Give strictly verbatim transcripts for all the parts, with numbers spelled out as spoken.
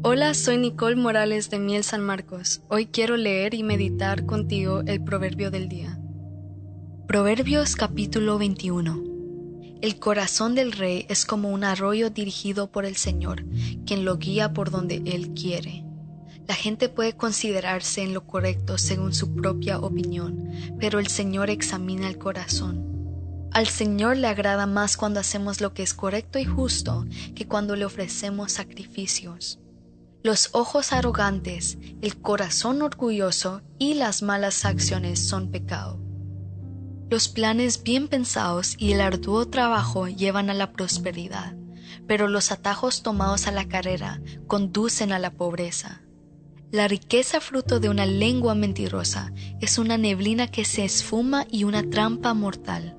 Hola, soy Nicole Morales de Miel San Marcos. Hoy quiero leer y meditar contigo el proverbio del día. Proverbios capítulo veintiuno. El corazón del rey es como un arroyo dirigido por el Señor, quien lo guía por donde Él quiere. La gente puede considerarse en lo correcto según su propia opinión, pero el Señor examina el corazón. Al Señor le agrada más cuando hacemos lo que es correcto y justo que cuando le ofrecemos sacrificios. Los ojos arrogantes, el corazón orgulloso y las malas acciones son pecado. Los planes bien pensados y el arduo trabajo llevan a la prosperidad, pero los atajos tomados a la carrera conducen a la pobreza. La riqueza fruto de una lengua mentirosa es una neblina que se esfuma y una trampa mortal.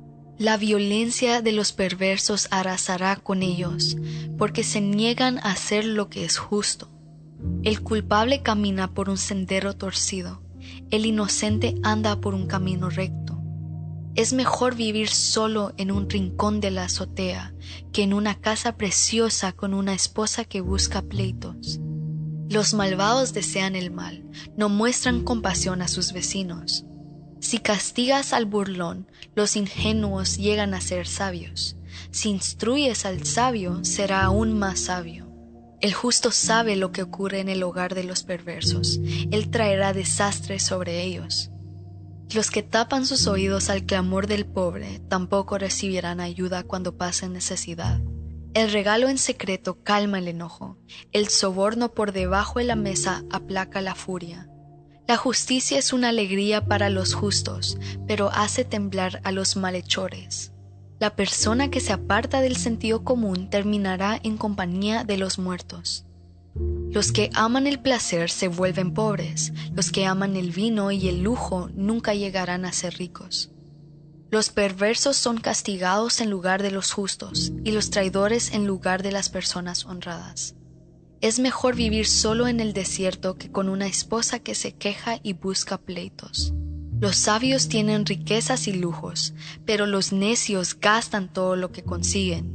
La violencia de los perversos arrasará con ellos, porque se niegan a hacer lo que es justo. El culpable camina por un sendero torcido, el inocente anda por un camino recto. Es mejor vivir solo en un rincón de la azotea que en una casa preciosa con una esposa que busca pleitos. Los malvados desean el mal, no muestran compasión a sus vecinos. Si castigas al burlón, los ingenuos llegan a ser sabios. Si instruyes al sabio, será aún más sabio. El justo sabe lo que ocurre en el hogar de los perversos. Él traerá desastre sobre ellos. Los que tapan sus oídos al clamor del pobre tampoco recibirán ayuda cuando pasen necesidad. El regalo en secreto calma el enojo. El soborno por debajo de la mesa aplaca la furia. La justicia es una alegría para los justos, pero hace temblar a los malhechores. La persona que se aparta del sentido común terminará en compañía de los muertos. Los que aman el placer se vuelven pobres, los que aman el vino y el lujo nunca llegarán a ser ricos. Los perversos son castigados en lugar de los justos, y los traidores en lugar de las personas honradas. Es mejor vivir solo en el desierto que con una esposa que se queja y busca pleitos. Los sabios tienen riquezas y lujos, pero los necios gastan todo lo que consiguen.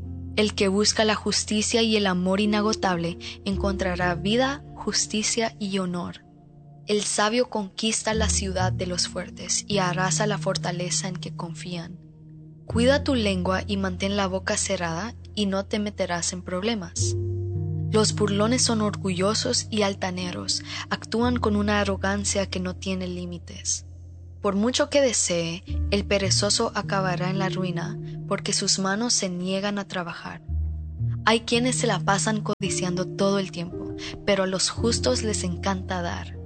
El que busca la justicia y el amor inagotable encontrará vida, justicia y honor. El sabio conquista la ciudad de los fuertes y arrasa la fortaleza en que confían. Cuida tu lengua y mantén la boca cerrada y no te meterás en problemas. Los burlones son orgullosos y altaneros, actúan con una arrogancia que no tiene límites. Por mucho que desee, el perezoso acabará en la ruina, porque sus manos se niegan a trabajar. Hay quienes se la pasan codiciando todo el tiempo, pero a los justos les encanta dar.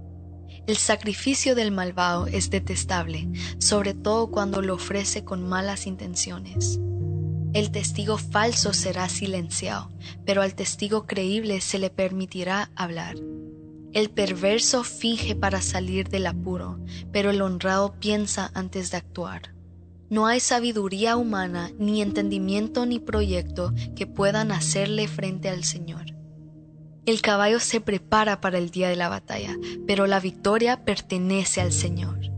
El sacrificio del malvado es detestable, sobre todo cuando lo ofrece con malas intenciones. El testigo falso será silenciado, pero al testigo creíble se le permitirá hablar. El perverso finge para salir del apuro, pero el honrado piensa antes de actuar. No hay sabiduría humana, ni entendimiento ni proyecto que puedan hacerle frente al Señor. El caballo se prepara para el día de la batalla, pero la victoria pertenece al Señor.